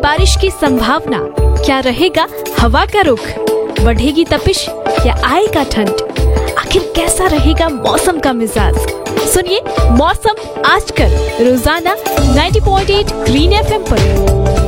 बारिश की संभावना? क्या रहेगा हवा का रुख? बढ़ेगी तपिश या आएगा ठंड? आखिर कैसा रहेगा मौसम का मिजाज? सुनिए मौसम आजकल रोजाना 90.8 ग्रीन FM पर।